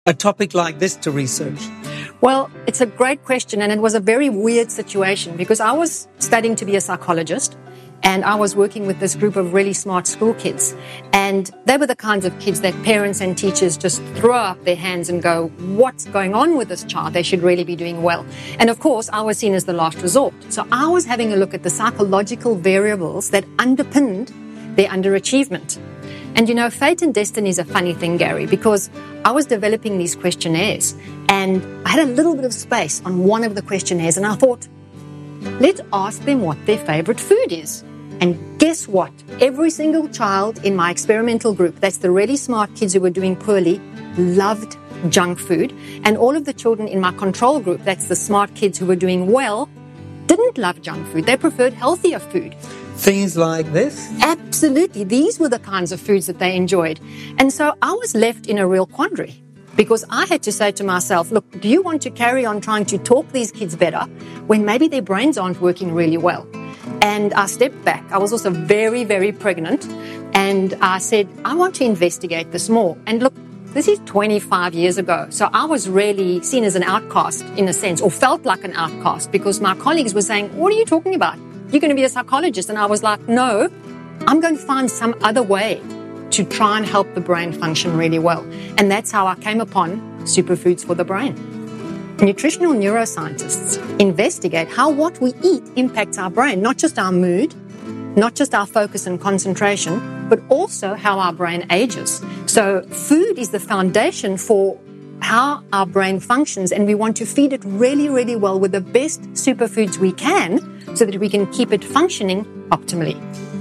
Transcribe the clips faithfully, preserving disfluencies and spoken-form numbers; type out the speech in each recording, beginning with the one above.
a topic like this to research? Well, it's a great question, and it was a very weird situation because I was studying to be a psychologist, and I was working with this group of really smart school kids, and they were the kinds of kids that parents and teachers just throw up their hands and go, what's going on with this child? They should really be doing well. And of course, I was seen as the last resort. So I was having a look at the psychological variables that underpinned their underachievement. And you know, fate and destiny is a funny thing, Gary, because I was developing these questionnaires and I had a little bit of space on one of the questionnaires and I thought, let's ask them what their favorite food is. And guess what? Every single child in my experimental group, that's the really smart kids who were doing poorly, loved junk food. And all of the children in my control group, that's the smart kids who were doing well, didn't love junk food. They preferred healthier food. Things like this? Absolutely. These were the kinds of foods that they enjoyed. And so I was left in a real quandary because I had to say to myself, look, do you want to carry on trying to talk these kids better when maybe their brains aren't working really well? And I stepped back. I was also very, very pregnant. And I said, I want to investigate this more. And look, this is twenty-five years ago. So I was really seen as an outcast in a sense, or felt like an outcast because my colleagues were saying, what are you talking about? You're going to be a psychologist. And I was like, no, I'm going to find some other way to try and help the brain function really well. And that's how I came upon Superfoods for the Brain. Nutritional neuroscientists investigate how what we eat impacts our brain, not just our mood, not just our focus and concentration, but also how our brain ages. So food is the foundation for how our brain functions, and we want to feed it really, really well with the best superfoods we can so that we can keep it functioning optimally.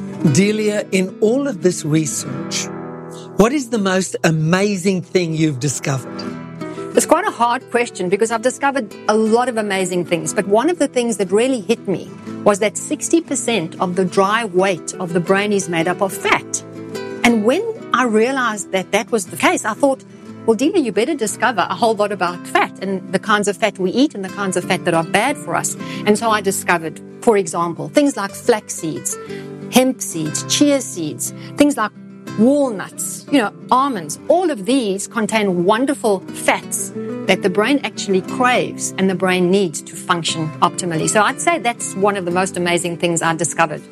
Delia, in all of this research, what is the most amazing thing you've discovered? It's quite a hard question because I've discovered a lot of amazing things. But one of the things that really hit me was that sixty percent of the dry weight of the brain is made up of fat. And when I realized that that was the case, I thought, well, Delia, you better discover a whole lot about fat and the kinds of fat we eat and the kinds of fat that are bad for us. And so I discovered, for example, things like flax seeds, hemp seeds, chia seeds, things like walnuts, you know, almonds. All of these contain wonderful fats that the brain actually craves and the brain needs to function optimally. So I'd say that's one of the most amazing things I discovered.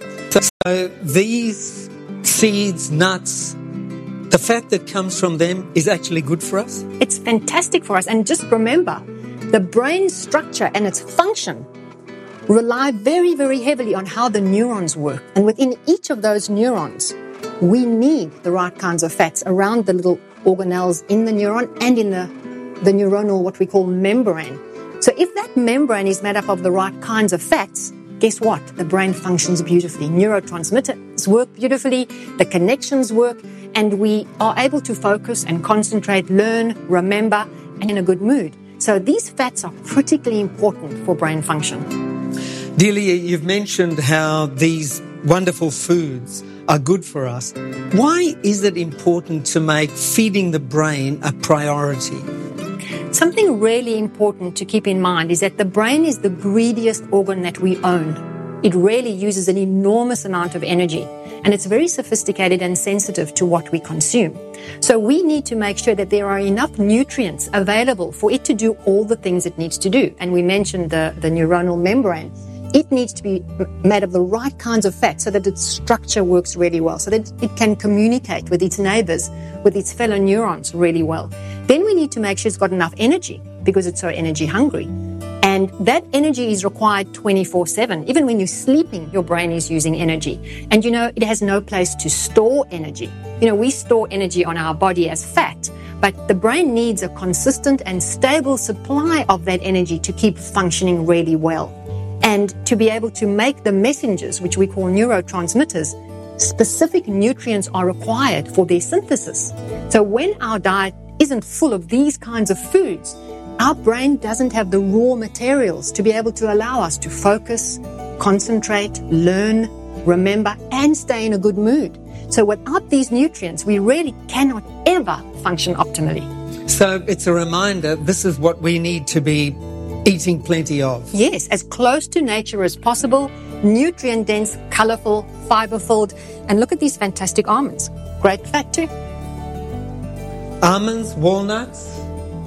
So these seeds, nuts, the fat that comes from them is actually good for us? It's fantastic for us. And just remember, the brain structure and its function rely very, very heavily on how the neurons work. And within each of those neurons, we need the right kinds of fats around the little organelles in the neuron and in the, the neuronal, what we call membrane. So if that membrane is made up of the right kinds of fats, guess what? The brain functions beautifully. Neurotransmitters work beautifully, the connections work, and we are able to focus and concentrate, learn, remember, and in a good mood. So these fats are critically important for brain function. Delia, you've mentioned how these wonderful foods are good for us. Why is it important to make feeding the brain a priority? Something really important to keep in mind is that the brain is the greediest organ that we own. It really uses an enormous amount of energy, and it's very sophisticated and sensitive to what we consume. So we need to make sure that there are enough nutrients available for it to do all the things it needs to do. And we mentioned the, the neuronal membrane. It needs to be made of the right kinds of fat so that its structure works really well, so that it can communicate with its neighbors, with its fellow neurons really well. Then we need to make sure it's got enough energy because it's so energy hungry. And that energy is required twenty-four seven. Even when you're sleeping, your brain is using energy. And you know, it has no place to store energy. You know, we store energy on our body as fat, but the brain needs a consistent and stable supply of that energy to keep functioning really well. And to be able to make the messengers, which we call neurotransmitters, specific nutrients are required for their synthesis. So when our diet isn't full of these kinds of foods, our brain doesn't have the raw materials to be able to allow us to focus, concentrate, learn, remember, and stay in a good mood. So without these nutrients, we really cannot ever function optimally. So it's a reminder, this is what we need to be eating plenty of. Yes, as close to nature as possible, nutrient-dense, colourful, fibre-filled, and look at these fantastic almonds. Great fat too. Almonds, walnuts,